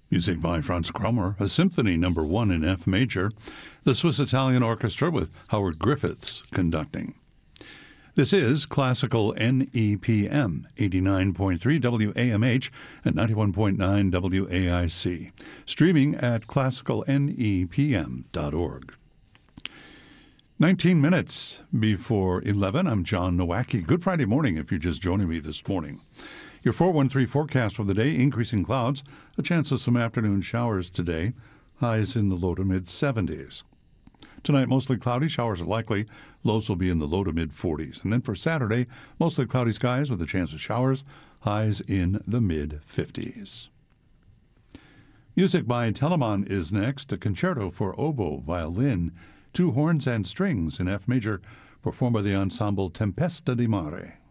Music by Franz Krommer, a symphony number 1 in F major, the Swiss Italian Orchestra with Howard Griffiths conducting. This is Classical NEPM, 89.3 WAMH and 91.9 WAIC, streaming at classicalnepm.org. 19 minutes before 11, I'm John Nowacki. Good Friday morning if you're just joining me this morning. Your 413 forecast for the day, increasing clouds, a chance of some afternoon showers today, highs in the low to mid-70s. Tonight, mostly cloudy, showers are likely, lows will be in the low to mid-40s. And then for Saturday, mostly cloudy skies with a chance of showers, highs in the mid-50s. Music by Telemann is next, a concerto for oboe, violin, 2 horns and strings in F major, performed by the ensemble Tempesta di Mare.